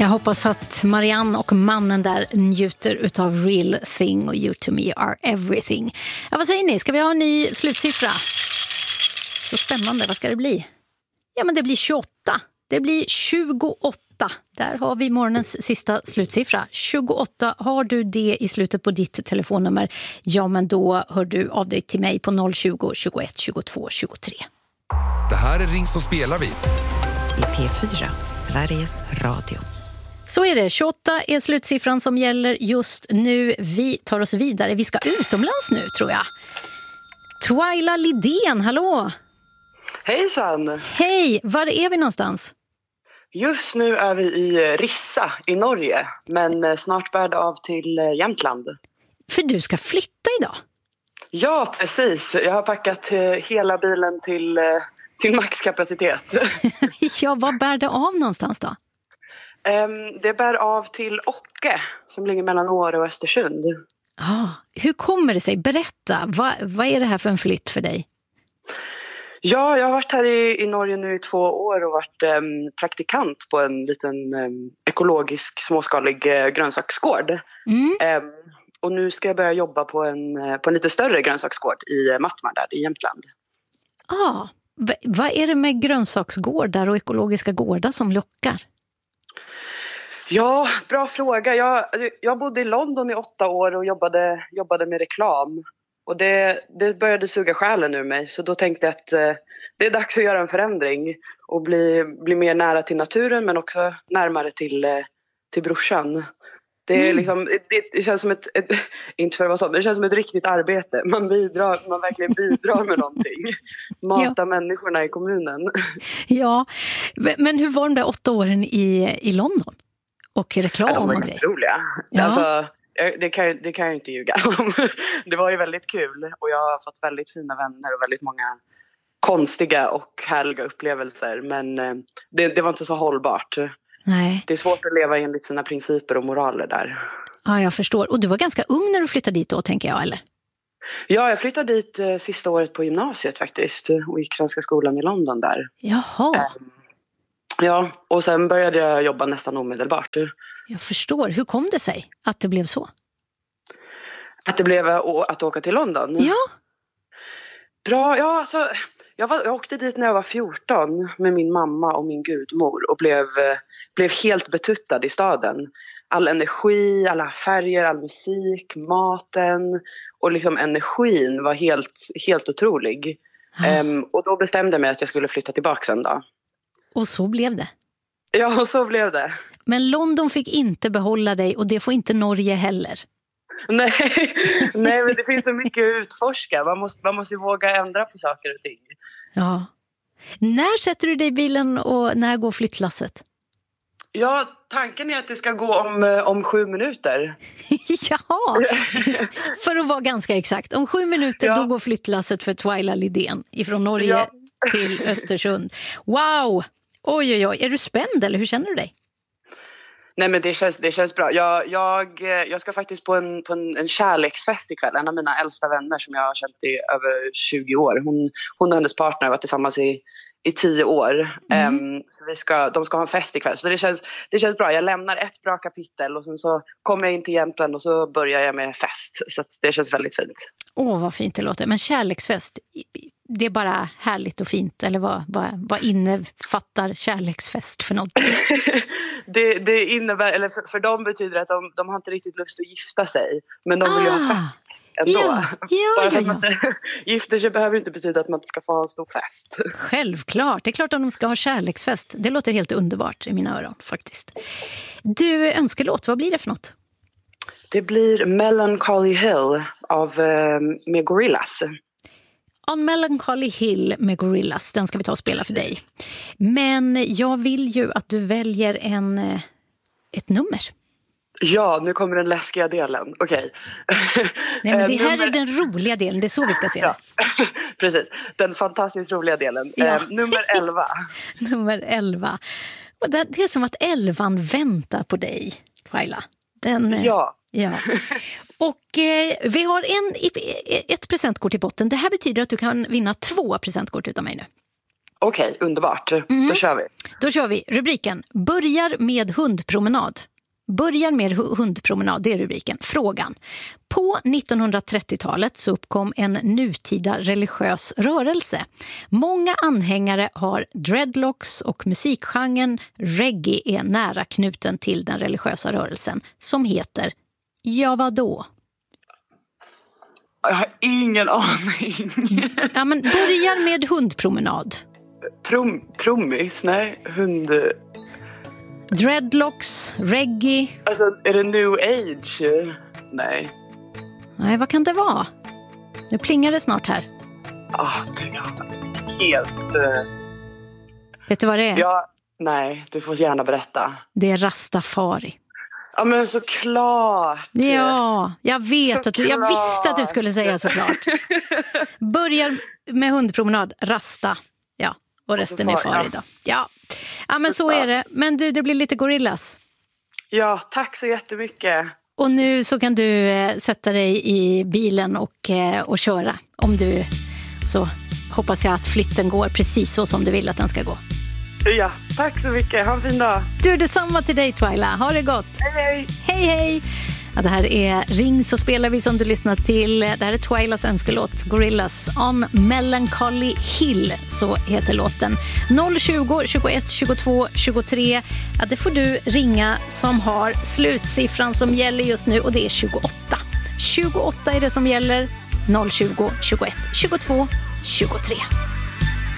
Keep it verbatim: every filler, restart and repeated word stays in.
Jag hoppas att Marianne och mannen där njuter utav Real Thing och You To Me Are Everything. Ja, vad säger ni? Ska vi ha en ny slutsiffra? Så spännande, vad ska det bli? Ja, men det blir tjugoåtta. Det blir tjugoåtta. Där har vi morgonens sista slutsiffra. tjugoåtta. Har du det i slutet på ditt telefonnummer? Ja, men då hör du av dig till mig på noll tjugo, tjugoett, tjugotvå, tjugotre. Det här är Ring så spelar vi. I P fyra, Sveriges Radio. Så är det. tjugoåtta är slutsiffran som gäller just nu. Vi tar oss vidare. Vi ska utomlands nu, tror jag. Twyla Lidén, hallå! Hejsan! Hej! Var är vi någonstans? Just nu är vi i Rissa i Norge, men snart bär det av till Jämtland. För du ska flytta idag? Ja, precis. Jag har packat hela bilen till sin maxkapacitet. Ja, vad bär det av någonstans då? Det bär av till Åke, som ligger mellan Åre och Östersund. Ah, hur kommer det sig? Berätta, vad, vad är det här för en flytt för dig? Ja, jag har varit här i, i Norge nu i två år och varit um, praktikant på en liten um, ekologisk småskalig uh, grönsaksgård. Mm. Um, och nu ska jag börja jobba på en, uh, på en lite större grönsaksgård i uh, Mattmar där i Jämtland. Ah, v- vad är det med grönsaksgårdar och ekologiska gårdar som lockar? Ja, bra fråga. Jag, jag bodde i London i åtta år och jobbade, jobbade med reklam. Och det, det började suga själen ur mig. Så då tänkte jag att eh, det är dags att göra en förändring. Och bli, bli mer nära till naturen men också närmare till, eh, till brorsan. Det, är mm. liksom, det, det känns som ett, ett, inte för att vara sånt, det känns som ett riktigt arbete. Man bidrar, man verkligen bidrar med någonting. Mata ja. människorna i kommunen. Ja, men hur var de där åtta åren i, i London? Och reklam ja, de var och grejer? Roliga. Ja. Alltså, det, kan, det kan jag inte ljuga om. Det var ju väldigt kul. Och jag har fått väldigt fina vänner och väldigt många konstiga och härliga upplevelser. Men det, det var inte så hållbart. Nej. Det är svårt att leva enligt sina principer och moraler där. Ja, jag förstår. Och du var ganska ung när du flyttade dit då, tänker jag, eller? Ja, jag flyttade dit eh, sista året på gymnasiet faktiskt. Och gick Svenska skolan i London där. Jaha. Um, ja, och sen började jag jobba nästan omedelbart. Jag förstår. Hur kom det sig att det blev så? Att det blev att åka till London? Ja. Bra, ja alltså... Jag, var, jag åkte dit när jag var fjorton med min mamma och min gudmor och blev, blev helt betuttad i staden. All energi, alla färger, all musik, maten och liksom energin var helt, helt otrolig. Ah. Um, och då bestämde jag mig att jag skulle flytta tillbaka en dag. Och så blev det? Ja, och så blev det. Men London fick inte behålla dig och det får inte Norge heller. Nej, nej, men det finns så mycket att utforska. Man måste, man måste ju våga ändra på saker och ting. Ja. När sätter du dig i bilen och när går flyttlasset? Ja, tanken är att det ska gå om, om sju minuter. Ja, för att vara ganska exakt. Om sju minuter ja. Då går flyttlasset för Twyla Lidén ifrån Norge ja. till Östersund. Wow! Oj, oj, oj. Är du spänd eller hur känner du dig? Nej, men det känns, det känns bra. Jag, jag, jag ska faktiskt på, en, på en, en kärleksfest ikväll. En av mina äldsta vänner som jag har känt i över tjugo år. Hon, hon och hennes partner har varit tillsammans i, i tio år. Mm. Um, så vi ska, de ska ha en fest ikväll. Så det känns, det känns bra. Jag lämnar ett bra kapitel och sen så kommer jag in till Jämtland och så börjar jag med fest. Så att det känns väldigt fint. Åh, vad fint det låter. Men kärleksfest, det är bara härligt och fint. Eller vad, vad, vad innefattar kärleksfest för något? det, det innebär, eller för, för dem betyder det att de, de har inte riktigt lust att gifta sig. Men de vill ju ah, ha fest ändå. Ja, ja, bara för ja, att man inte gifter sig behöver inte betyda att man inte ska få ha en stor fest. Självklart, det är klart att de ska ha kärleksfest. Det låter helt underbart i mina öron faktiskt. Du, önskelåt, vad blir det för något? Det blir Melancholy Hill av, eh, med Gorillaz. On Melancholy Hill med Gorillaz, den ska vi ta och spela för dig. Men jag vill ju att du väljer en, ett nummer. Ja, nu kommer den läskiga delen. Okej. Okay. Nej, men det här nummer... är den roliga delen, det är så vi ska se det. Ja. Precis, den fantastiskt roliga delen. Ja. Eh, nummer elva. nummer elva. Och det, det är som att elvan väntar på dig, Twyla. Den, ja. ja. Och eh, vi har en, ett presentkort i botten. Det här betyder att du kan vinna två presentkort utav mig nu. Okej, okay, underbart. Mm. Då kör vi. Då kör vi. Rubriken: Börjar med hundpromenad. Börjar med hundpromenad, det är rubriken. Frågan: på nittonhundratrettiotalet så uppkom en nutida religiös rörelse. Många anhängare har dreadlocks och musikgenren reggae är nära knuten till den religiösa rörelsen som heter Ja vadå? Jag har ingen aning. Ja, men börjar med hundpromenad. Prom, promis? Nej, hund... Dreadlocks, reggae. Alltså, är det new age? Nej. Nej, vad kan det vara? Nu plingar det snart här. Ah, det är helt... Uh... Vet du vad det är? Ja, nej, du får gärna berätta. Det är rastafari. Ja, men såklart. Ja, jag vet såklart. att du, jag visste att du skulle säga såklart. Börjar med hundpromenad, rasta. Ja, och resten är fari då. Ja. Ja, men så är det. Men du, det blir lite gorillas. Ja, tack så jättemycket. Och nu så kan du eh, sätta dig i bilen och, eh, och köra. Om du så hoppas jag att flytten går precis så som du vill att den ska gå. Ja, tack så mycket. Ha en fin dag. Du, detsamma till dig, Twyla. Ha det gott. Hej, hej. Hej, hej. Ja, det här är Ring så spelar vi som du lyssnar till. Det här är Twylas önskelåt, Gorillaz on Melancholy Hill, så heter låten. noll tjugo, tjugoett, tjugotvå, tjugotre. Ja, det får du ringa som har slutsiffran som gäller just nu och det är tjugoåtta. tjugoåtta är det som gäller. noll tjugo, tjugoett, tjugotvå, tjugotre.